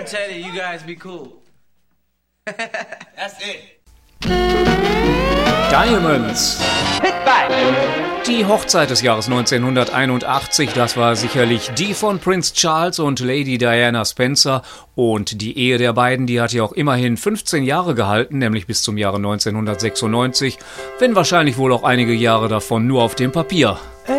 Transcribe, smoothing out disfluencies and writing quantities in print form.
tell you guys be cool. That's it. Diamonds. Die Hochzeit des Jahres 1981, das war sicherlich die von Prince Charles und Lady Diana Spencer. Und die Ehe der beiden, die hat ja auch immerhin 15 Jahre gehalten, nämlich bis zum Jahre 1996, wenn wahrscheinlich wohl auch einige Jahre davon nur auf dem Papier.